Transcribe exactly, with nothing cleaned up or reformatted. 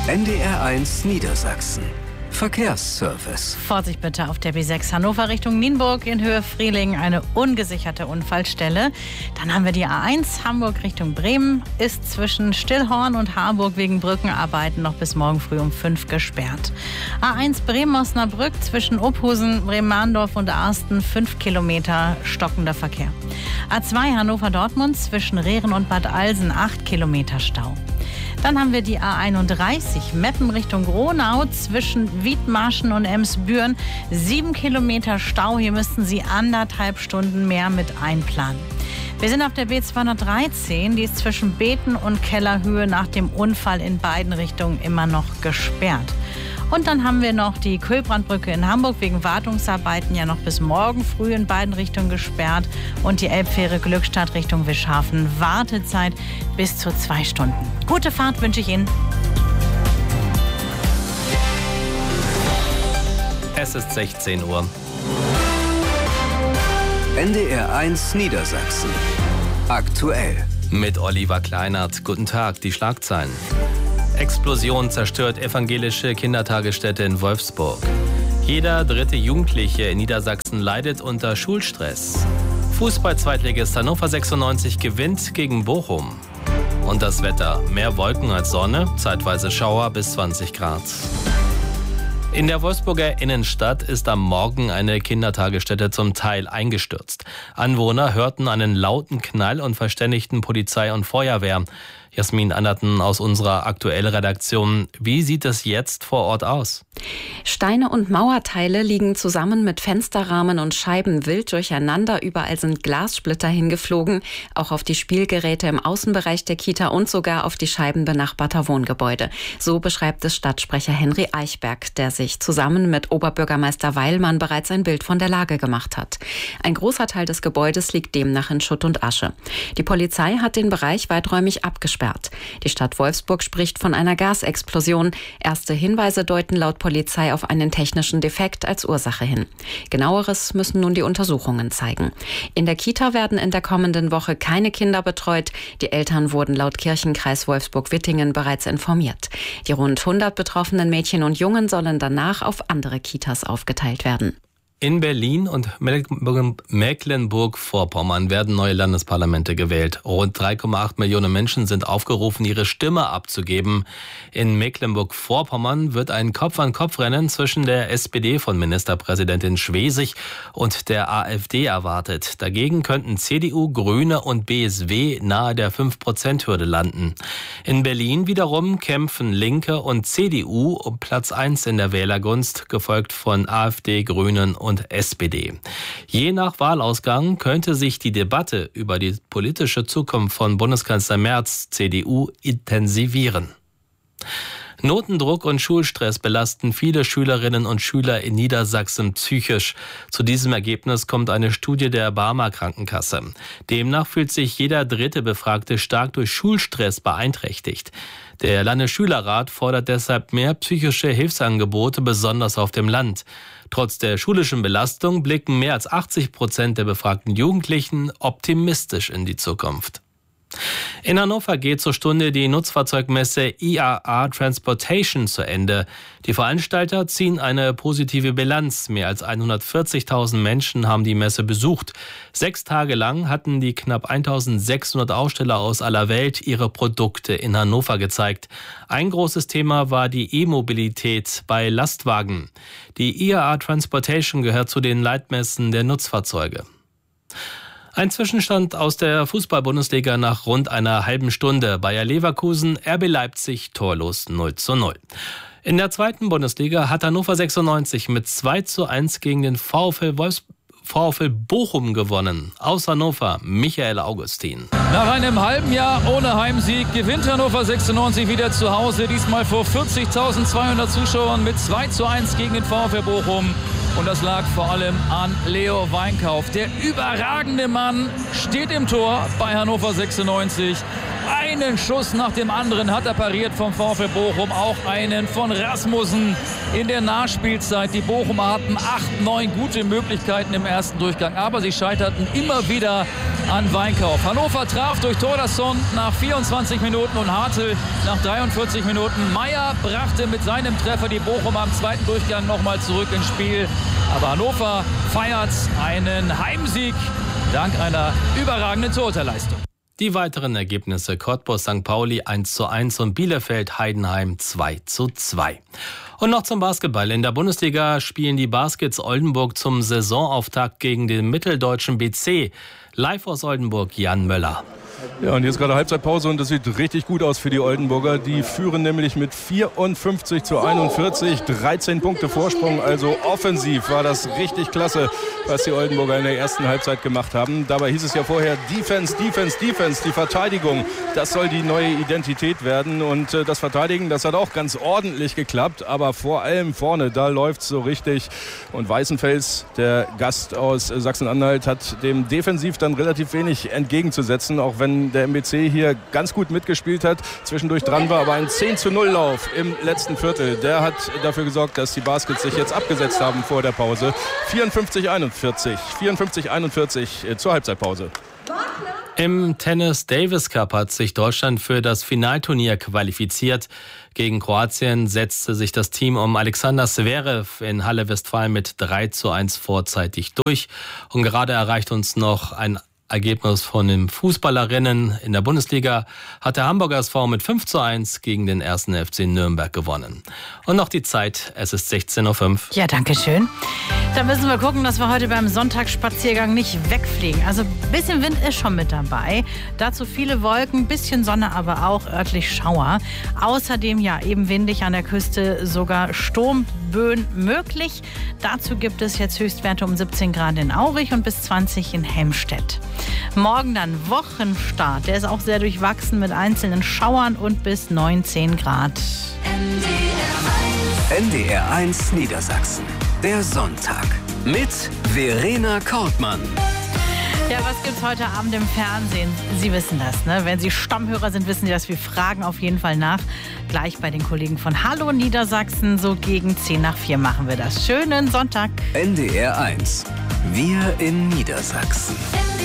N D R eins Niedersachsen. Verkehrsservice. Vorsicht bitte auf der B sechs Hannover Richtung Nienburg in Höhe Freling, eine ungesicherte Unfallstelle. Dann haben wir die A eins Hamburg Richtung Bremen, ist zwischen Stillhorn und Harburg wegen Brückenarbeiten noch bis morgen früh um fünf gesperrt. A eins Bremen-Osnabrück zwischen Ophusen, Bremen-Mahndorf und Arsten, fünf Kilometer stockender Verkehr. A zwei Hannover-Dortmund zwischen Rehren und Bad Alsen, acht Kilometer Stau. Dann haben wir die A einunddreißig Meppen Richtung Gronau zwischen Wiedmarschen und Emsbüren. Sieben Kilometer Stau. Hier müssten Sie anderthalb Stunden mehr mit einplanen. Wir sind auf der B zweihundertdreizehn. Die ist zwischen Beten und Kellerhöhe nach dem Unfall in beiden Richtungen immer noch gesperrt. Und dann haben wir noch die Kühlbrandbrücke in Hamburg wegen Wartungsarbeiten ja noch bis morgen früh in beiden Richtungen gesperrt. Und die Elbfähre Glückstadt Richtung Wischhafen. Wartezeit bis zu zwei Stunden. Gute Fahrt wünsche ich Ihnen. Es ist sechzehn Uhr. N D R eins Niedersachsen. Aktuell. Mit Oliver Kleinert. Guten Tag, die Schlagzeilen. Explosion zerstört evangelische Kindertagesstätte in Wolfsburg. Jeder dritte Jugendliche in Niedersachsen leidet unter Schulstress. Fußball-Zweitligist Hannover sechsundneunzig gewinnt gegen Bochum. Und das Wetter: mehr Wolken als Sonne, zeitweise Schauer bis zwanzig Grad. In der Wolfsburger Innenstadt ist am Morgen eine Kindertagesstätte zum Teil eingestürzt. Anwohner hörten einen lauten Knall und verständigten Polizei und Feuerwehr. Jasmin Anderten aus unserer Aktuell-Redaktion. Wie sieht es jetzt vor Ort aus? Steine und Mauerteile liegen zusammen mit Fensterrahmen und Scheiben wild durcheinander. Überall sind Glassplitter hingeflogen, auch auf die Spielgeräte im Außenbereich der Kita und sogar auf die Scheiben benachbarter Wohngebäude. So beschreibt es Stadtsprecher Henry Eichberg, der sich zusammen mit Oberbürgermeister Weilmann bereits ein Bild von der Lage gemacht hat. Ein großer Teil des Gebäudes liegt demnach in Schutt und Asche. Die Polizei hat den Bereich weiträumig abgesperrt. Die Stadt Wolfsburg spricht von einer Gasexplosion. Erste Hinweise deuten laut Polizei auf einen technischen Defekt als Ursache hin. Genaueres müssen nun die Untersuchungen zeigen. In der Kita werden in der kommenden Woche keine Kinder betreut. Die Eltern wurden laut Kirchenkreis Wolfsburg-Wittingen bereits informiert. Die rund hundert betroffenen Mädchen und Jungen sollen danach auf andere Kitas aufgeteilt werden. In Berlin und Mecklenburg-Vorpommern werden neue Landesparlamente gewählt. Rund drei Komma acht Millionen Menschen sind aufgerufen, ihre Stimme abzugeben. In Mecklenburg-Vorpommern wird ein Kopf-an-Kopf-Rennen zwischen der S P D von Ministerpräsidentin Schwesig und der AfD erwartet. Dagegen könnten C D U, Grüne und B S W nahe der fünf Prozent Hürde landen. In Berlin wiederum kämpfen Linke und C D U um Platz eins in der Wählergunst, gefolgt von AfD, Grünen und und S P D. Je nach Wahlausgang könnte sich die Debatte über die politische Zukunft von Bundeskanzler Merz, C D U, intensivieren. Notendruck und Schulstress belasten viele Schülerinnen und Schüler in Niedersachsen psychisch. Zu diesem Ergebnis kommt eine Studie der Barmer Krankenkasse. Demnach fühlt sich jeder dritte Befragte stark durch Schulstress beeinträchtigt. Der Landesschülerrat fordert deshalb mehr psychische Hilfsangebote, besonders auf dem Land. Trotz der schulischen Belastung blicken mehr als achtzig Prozent der befragten Jugendlichen optimistisch in die Zukunft. In Hannover geht zur Stunde die Nutzfahrzeugmesse I A A Transportation zu Ende. Die Veranstalter ziehen eine positive Bilanz. Mehr als hundertvierzigtausend Menschen haben die Messe besucht. Sechs Tage lang hatten die knapp eintausendsechshundert Aussteller aus aller Welt ihre Produkte in Hannover gezeigt. Ein großes Thema war die E-Mobilität bei Lastwagen. Die I A A Transportation gehört zu den Leitmessen der Nutzfahrzeuge. Ein Zwischenstand aus der Fußball-Bundesliga nach rund einer halben Stunde. Bayer Leverkusen, R B Leipzig torlos null zu null. In der zweiten Bundesliga hat Hannover sechsundneunzig mit zwei zu eins gegen den VfL Wolfsburg VfL Bochum gewonnen. Aus Hannover, Michael Augustin. Nach einem halben Jahr ohne Heimsieg gewinnt Hannover sechsundneunzig wieder zu Hause. Diesmal vor vierzigtausendzweihundert Zuschauern mit zwei zu eins gegen den VfL Bochum. Und das lag vor allem an Leo Weinkauf. Der überragende Mann steht im Tor bei Hannover sechsundneunzig. Einen Schuss nach dem anderen hat er pariert vom VfL Bochum. Auch einen von Rasmussen in der Nachspielzeit. Die Bochumer hatten acht, neun gute Möglichkeiten im ersten Durchgang. Aber sie scheiterten immer wieder an Weinkauf. Hannover traf durch Thordarson nach vierundzwanzig Minuten und Hartl nach dreiundvierzig Minuten. Meier brachte mit seinem Treffer die Bochum am zweiten Durchgang nochmal zurück ins Spiel. Aber Hannover feiert einen Heimsieg dank einer überragenden Torhüterleistung. Die weiteren Ergebnisse: Cottbus Sankt Pauli eins zu eins und Bielefeld Heidenheim zwei zu zwei. Und noch zum Basketball. In der Bundesliga spielen die Baskets Oldenburg zum Saisonauftakt gegen den mitteldeutschen B C. Live aus Oldenburg, Jan Möller. Ja, und jetzt gerade Halbzeitpause und das sieht richtig gut aus für die Oldenburger. Die führen nämlich mit vierundfünfzig zu einundvierzig, dreizehn Punkte Vorsprung. Also offensiv war das richtig klasse, was die Oldenburger in der ersten Halbzeit gemacht haben. Dabei hieß es ja vorher Defense, Defense, Defense. Die Verteidigung, das soll die neue Identität werden. Und äh, das Verteidigen, das hat auch ganz ordentlich geklappt. Aber vor allem vorne, da läuft es so richtig. Und Weißenfels, der Gast aus äh, Sachsen-Anhalt, hat dem defensiv dann relativ wenig entgegenzusetzen, auch wenn der M B C hier ganz gut mitgespielt hat, zwischendurch dran war, aber ein zehn zu null Lauf im letzten Viertel, der hat dafür gesorgt, dass die Baskets sich jetzt abgesetzt haben vor der Pause. vierundfünfzig einundvierzig, vierundfünfzig einundvierzig zur Halbzeitpause. Im Tennis Davis Cup hat sich Deutschland für das Finalturnier qualifiziert. Gegen Kroatien setzte sich das Team um Alexander Zverev in Halle Westfalen mit drei zu eins vorzeitig durch. Und gerade erreicht uns noch ein Ergebnis von den Fußballerinnen in der Bundesliga. Hat der Hamburger S V mit fünf zu eins gegen den ersten F C Nürnberg gewonnen. Und noch die Zeit, es ist sechzehn Uhr fünf. Ja, danke schön. Dann müssen wir gucken, dass wir heute beim Sonntagsspaziergang nicht wegfliegen. Also ein bisschen Wind ist schon mit dabei. Dazu viele Wolken, bisschen Sonne, aber auch örtlich Schauer. Außerdem ja eben windig an der Küste, sogar Sturmböen möglich. Dazu gibt es jetzt Höchstwerte um siebzehn Grad in Aurich und bis zwanzig in Helmstedt. Morgen dann Wochenstart. Der ist auch sehr durchwachsen mit einzelnen Schauern und bis neunzehn Grad. N D R eins Niedersachsen. Der Sonntag mit Verena Kortmann. Ja, was gibt's heute Abend im Fernsehen? Sie wissen das, ne? Wenn Sie Stammhörer sind, wissen Sie das. Wir fragen auf jeden Fall nach. Gleich bei den Kollegen von Hallo Niedersachsen. So gegen zehn nach vier machen wir das. Schönen Sonntag. N D R eins. Wir in Niedersachsen.